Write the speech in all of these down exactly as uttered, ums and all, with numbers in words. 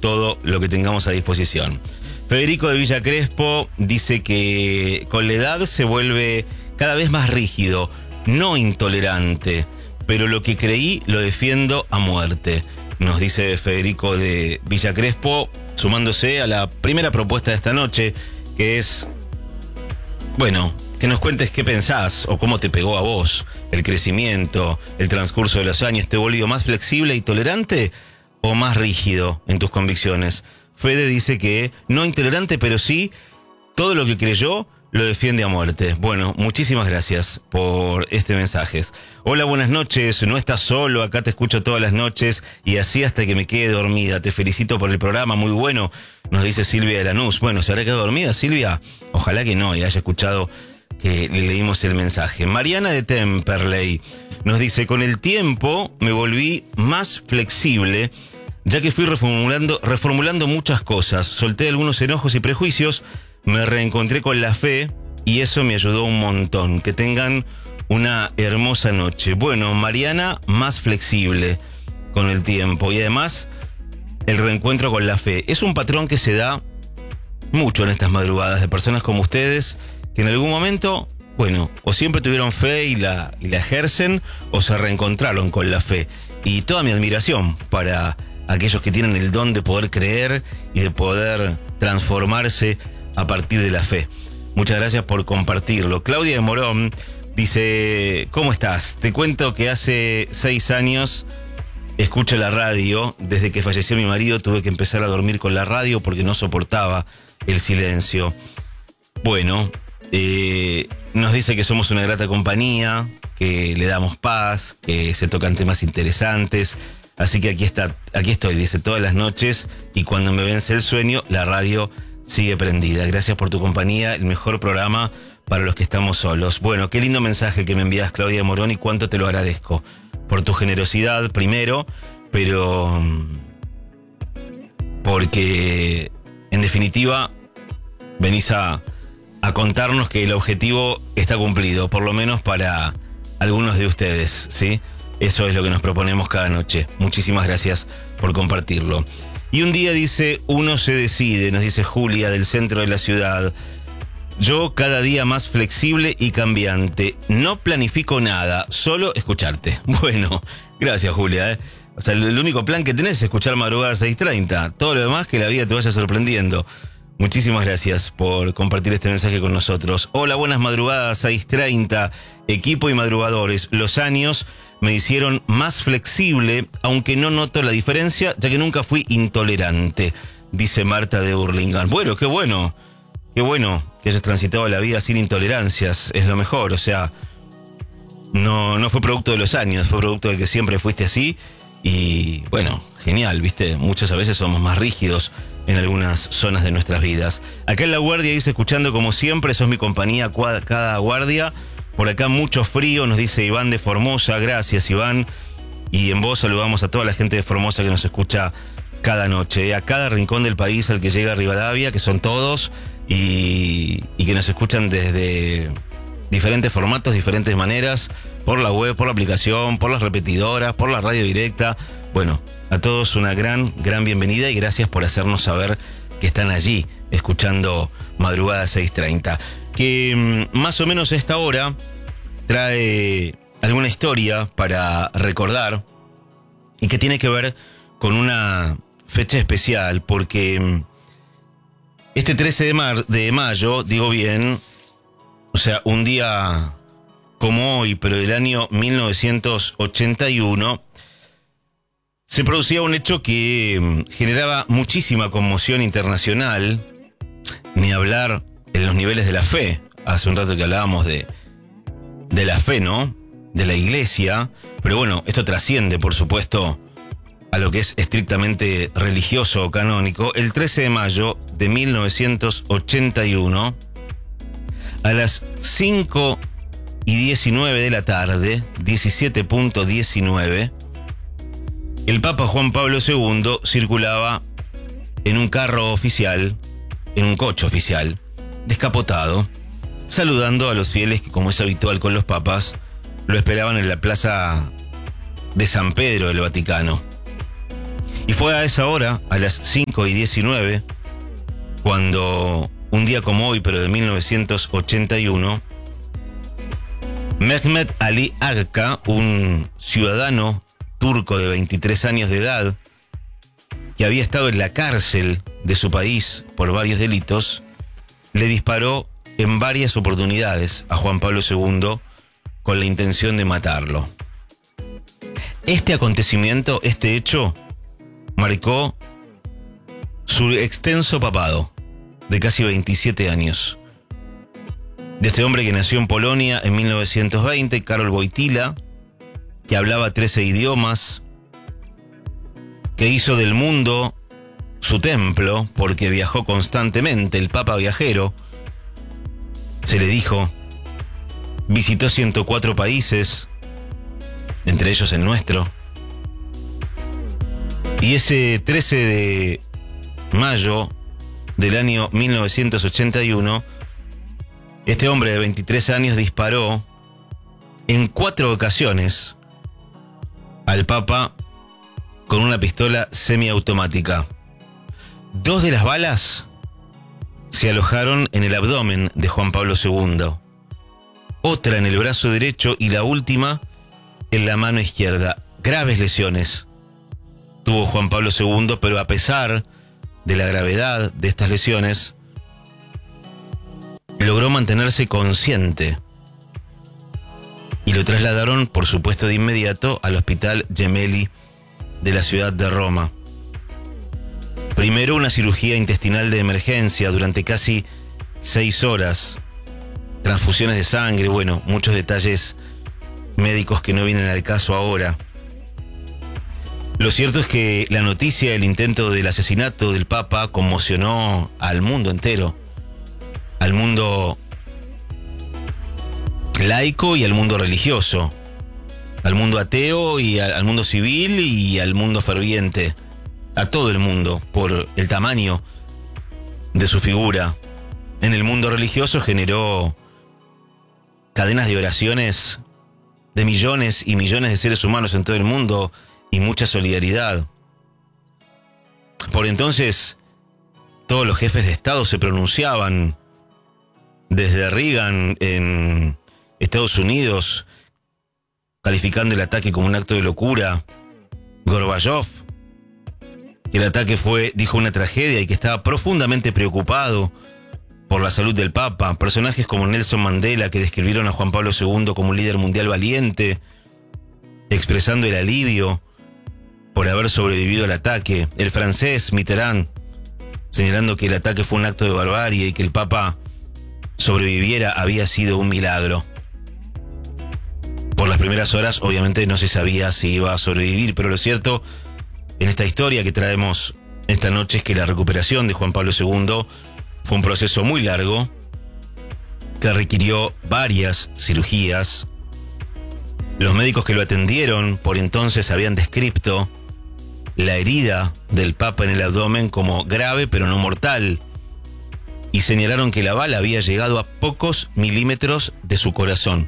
todo lo que tengamos a disposición. Federico de Villa Crespo dice que con la edad se vuelve cada vez más rígido, no intolerante, pero lo que creí lo defiendo a muerte. Nos dice Federico de Villa Crespo, sumándose a la primera propuesta de esta noche, que es, bueno, que nos cuentes qué pensás o cómo te pegó a vos el crecimiento, el transcurso de los años. ¿Te volvió más flexible y tolerante o más rígido en tus convicciones? Fede dice que no intolerante, pero sí todo lo que creyó lo defiende a muerte. Bueno, muchísimas gracias por este mensaje. Hola, buenas noches. No estás solo, acá te escucho todas las noches y así hasta que me quede dormida. Te felicito por el programa, muy bueno, nos dice Silvia de Lanús. Bueno, ¿se habrá quedado dormida, Silvia? Ojalá que no y haya escuchado que le leímos el mensaje. Mariana de Temperley nos dice, con el tiempo me volví más flexible, ya que fui reformulando, reformulando muchas cosas. Solté algunos enojos y prejuicios, me reencontré con la fe y eso me ayudó un montón. Que tengan una hermosa noche. Bueno, Mariana, más flexible con el tiempo y además el reencuentro con la fe. Es un patrón que se da mucho en estas madrugadas de personas como ustedes que en algún momento, bueno, o siempre tuvieron fe y la, y la ejercen o se reencontraron con la fe. Y toda mi admiración para aquellos que tienen el don de poder creer y de poder transformarse a partir de la fe. Muchas gracias por compartirlo. Claudia de Morón dice, ¿cómo estás? Te cuento que hace seis años escucho la radio. Desde que falleció mi marido tuve que empezar a dormir con la radio porque no soportaba el silencio. Bueno, eh, nos dice que somos una grata compañía, que le damos paz, que se tocan temas interesantes. Así que aquí está, aquí estoy, dice, todas las noches y cuando me vence el sueño, la radio sigue prendida. Gracias por tu compañía, el mejor programa para los que estamos solos. Bueno, qué lindo mensaje que me envías, Claudia Morón, y cuánto te lo agradezco. Por tu generosidad primero, pero porque en definitiva venís a, a contarnos que el objetivo está cumplido, por lo menos para algunos de ustedes, ¿sí? Eso es lo que nos proponemos cada noche. Muchísimas gracias por compartirlo. Y un día dice, uno se decide, nos dice Julia del centro de la ciudad. Yo cada día más flexible y cambiante. No planifico nada, solo escucharte. Bueno, gracias Julia. ¿eh? O sea, el único plan que tenés es escuchar Madrugadas seis treinta. Todo lo demás que la vida te vaya sorprendiendo. Muchísimas gracias por compartir este mensaje con nosotros. Hola, buenas madrugadas seis treinta, equipo y madrugadores. Los años me hicieron más flexible, aunque no noto la diferencia, ya que nunca fui intolerante, dice Marta de Hurlingham. Bueno, qué bueno, qué bueno que hayas transitado la vida sin intolerancias, es lo mejor, o sea, no, no fue producto de los años, fue producto de que siempre fuiste así y, bueno, genial, viste, muchas veces somos más rígidos en algunas zonas de nuestras vidas. Acá en La Guardia dice, escuchando como siempre, sos mi compañía cada guardia. Por acá mucho frío, nos dice Iván de Formosa. Gracias, Iván. Y en voz saludamos a toda la gente de Formosa que nos escucha cada noche. A cada rincón del país al que llega a Rivadavia, que son todos, y, y que nos escuchan desde diferentes formatos, diferentes maneras, por la web, por la aplicación, por las repetidoras, por la radio directa. Bueno, a todos una gran, gran bienvenida y gracias por hacernos saber que están allí escuchando Madrugada seis treinta. Que más o menos a esta hora trae alguna historia para recordar y que tiene que ver con una fecha especial, porque este trece de, mar, de mayo, digo bien, o sea, un día como hoy, pero del año mil novecientos ochenta y uno, se producía un hecho que generaba muchísima conmoción internacional, ni hablar en los niveles de la fe. Hace un rato que hablábamos de, de la fe, ¿no? De la iglesia, pero bueno, esto trasciende, por supuesto, a lo que es estrictamente religioso o canónico. El trece de mayo de mil novecientos ochenta y uno, a las cinco y diecinueve de la tarde, diecisiete punto diecinueve, el Papa Juan Pablo segundo circulaba en un carro oficial, en un coche oficial, descapotado, saludando a los fieles que, como es habitual con los papas, lo esperaban en la plaza de San Pedro del Vaticano. Y fue a esa hora, a las cinco y diecinueve, cuando un día como hoy, pero de mil novecientos ochenta y uno, Mehmet Ali Agca, un ciudadano turco de veintitrés años de edad, que había estado en la cárcel de su país por varios delitos, le disparó en varias oportunidades a Juan Pablo segundo con la intención de matarlo. Este acontecimiento, este hecho, marcó su extenso papado de casi veintisiete años. De este hombre que nació en Polonia en mil novecientos veinte, Karol Wojtyła, que hablaba trece idiomas, que hizo del mundo su templo porque viajó constantemente, el Papa viajero, se le dijo, visitó ciento cuatro países, entre ellos el nuestro. Y ese trece de mayo del año mil novecientos ochenta y uno, este hombre de veintitrés años disparó en cuatro ocasiones al Papa con una pistola semiautomática. Dos de las balas se alojaron en el abdomen de Juan Pablo segundo, otra en el brazo derecho y la última en la mano izquierda. Graves lesiones tuvo Juan Pablo segundo, pero a pesar de la gravedad de estas lesiones, logró mantenerse consciente y lo trasladaron, por supuesto, de inmediato al Hospital Gemelli de la ciudad de Roma. Primero una cirugía intestinal de emergencia durante casi seis horas, transfusiones de sangre, bueno, muchos detalles médicos que no vienen al caso ahora. Lo cierto es que la noticia del intento del asesinato del Papa conmocionó al mundo entero, al mundo laico y al mundo religioso, al mundo ateo y al mundo civil y al mundo ferviente, a todo el mundo, por el tamaño de su figura. En el mundo religioso generó cadenas de oraciones de millones y millones de seres humanos en todo el mundo y mucha solidaridad. Por entonces, todos los jefes de Estado se pronunciaban, desde Reagan en Estados Unidos, calificando el ataque como un acto de locura. Gorbachev, que el ataque fue, dijo, una tragedia y que estaba profundamente preocupado por la salud del Papa. Personajes como Nelson Mandela, que describieron a Juan Pablo segundo como un líder mundial valiente, expresando el alivio por haber sobrevivido al ataque. El francés Mitterrand, señalando que el ataque fue un acto de barbarie y que el Papa sobreviviera había sido un milagro. Por las primeras horas, obviamente, no se sabía si iba a sobrevivir, pero lo cierto en esta historia que traemos esta noche es que la recuperación de Juan Pablo segundo fue un proceso muy largo que requirió varias cirugías. Los médicos que lo atendieron por entonces habían descrito la herida del Papa en el abdomen como grave pero no mortal y señalaron que la bala había llegado a pocos milímetros de su corazón.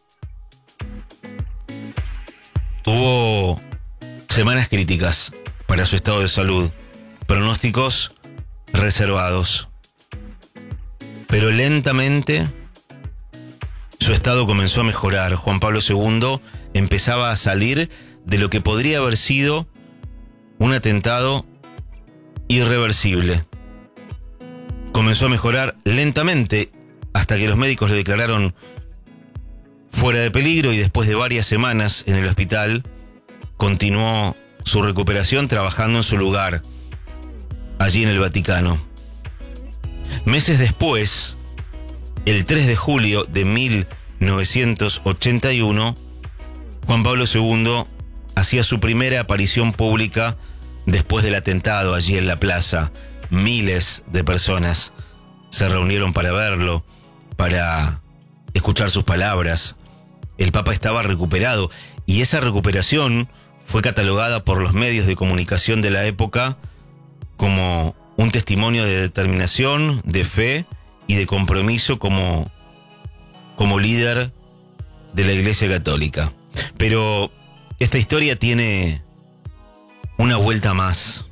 Hubo semanas críticas para su estado de salud, pronósticos reservados. Pero lentamente su estado comenzó a mejorar. Juan Pablo segundo empezaba a salir de lo que podría haber sido un atentado irreversible. Comenzó a mejorar lentamente hasta que los médicos lo declararon fuera de peligro y después de varias semanas en el hospital continuó su recuperación trabajando en su lugar, allí en el Vaticano. Meses después, el tres de julio de mil novecientos ochenta y uno, Juan Pablo segundo hacía su primera aparición pública después del atentado allí en la plaza. Miles de personas se reunieron para verlo, para escuchar sus palabras. El Papa estaba recuperado y esa recuperación fue catalogada por los medios de comunicación de la época como un testimonio de determinación, de fe y de compromiso como, como líder de la Iglesia Católica. Pero esta historia tiene una vuelta más.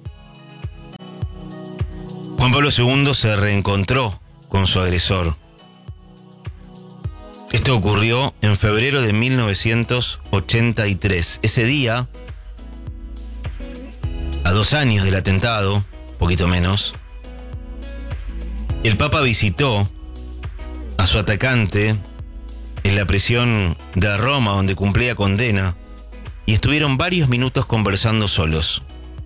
Juan Pablo segundo se reencontró con su agresor. Esto ocurrió en febrero de mil novecientos ochenta y tres. Ese día, a dos años del atentado, poquito menos, el Papa visitó a su atacante en la prisión de Roma, donde cumplía condena, y estuvieron varios minutos conversando solos.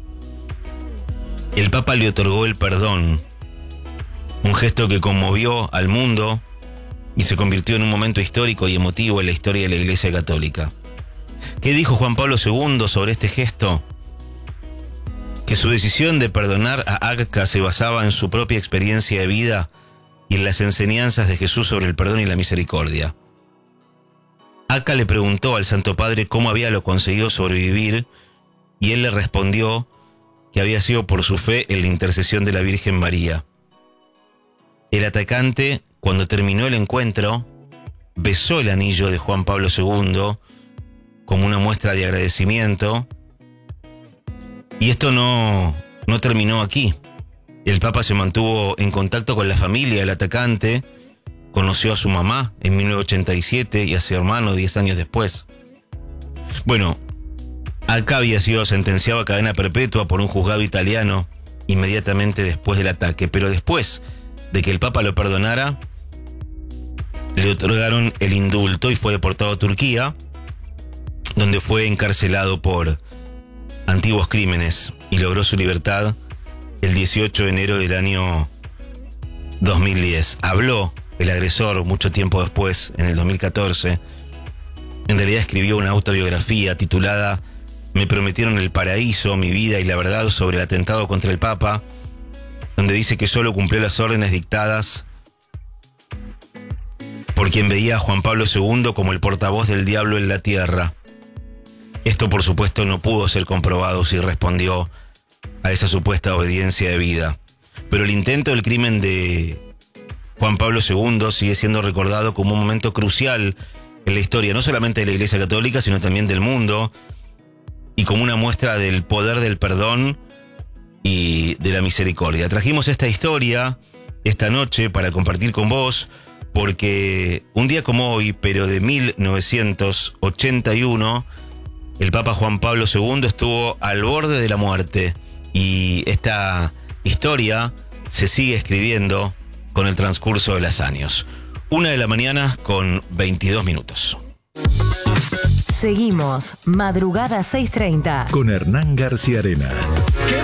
El Papa le otorgó el perdón, un gesto que conmovió al mundo y se convirtió en un momento histórico y emotivo en la historia de la Iglesia Católica. ¿Qué dijo Juan Pablo segundo sobre este gesto? Que su decisión de perdonar a Agca se basaba en su propia experiencia de vida y en las enseñanzas de Jesús sobre el perdón y la misericordia. Agca le preguntó al Santo Padre cómo había lo conseguido sobrevivir, y él le respondió que había sido por su fe en la intercesión de la Virgen María. El atacante, cuando terminó el encuentro, besó el anillo de Juan Pablo segundo como una muestra de agradecimiento. Y esto no, no terminó aquí. El Papa se mantuvo en contacto con la familia del atacante, conoció a su mamá en mil novecientos ochenta y siete y a su hermano diez años después. Bueno, Agca había sido sentenciado a cadena perpetua por un juzgado italiano inmediatamente después del ataque, pero después de que el Papa lo perdonara, le otorgaron el indulto y fue deportado a Turquía, donde fue encarcelado por antiguos crímenes y logró su libertad el dieciocho de enero del año dos mil diez. Habló el agresor mucho tiempo después, en el dos mil catorce. En realidad escribió una autobiografía titulada Me prometieron el paraíso, mi vida y la verdad sobre el atentado contra el Papa, donde dice que solo cumplió las órdenes dictadas por quien veía a Juan Pablo segundo como el portavoz del diablo en la tierra. Esto, por supuesto, no pudo ser comprobado si respondió a esa supuesta obediencia de vida. Pero el intento del crimen de Juan Pablo segundo sigue siendo recordado como un momento crucial en la historia, no solamente de la Iglesia Católica, sino también del mundo, y como una muestra del poder del perdón y de la misericordia. Trajimos esta historia esta noche para compartir con vos, porque un día como hoy, pero de mil novecientos ochenta y uno, el Papa Juan Pablo segundo estuvo al borde de la muerte, y esta historia se sigue escribiendo con el transcurso de los años. Una de la mañana con veintidós minutos. Seguimos, madrugada seis treinta. Con Hernán García Arena.